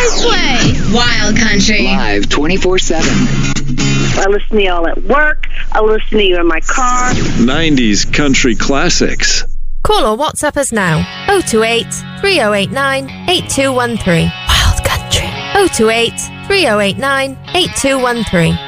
always play Wild Country. Live 24/7. I listen to y'all at work. I listen to you in my car. 90s country classics. Call or WhatsApp us now. 028 3089 8213. Wild Country. 028 3089 8213.